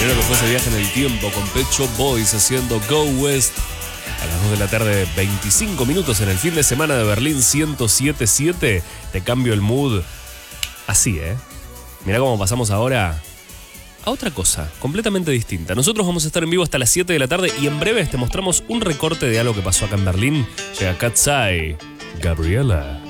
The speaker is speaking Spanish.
Primero que fue ese viaje en el tiempo con Pet Shop Boys haciendo Go West a las 2 de la tarde, 25 minutos en el fin de semana de Berlín 107.7. Te cambio el mood así, Mirá cómo pasamos ahora a otra cosa completamente distinta. Nosotros vamos a estar en vivo hasta las 7 de la tarde y en breve te mostramos un recorte de algo que pasó acá en Berlín. Llega Cat's Eye, Gabriela.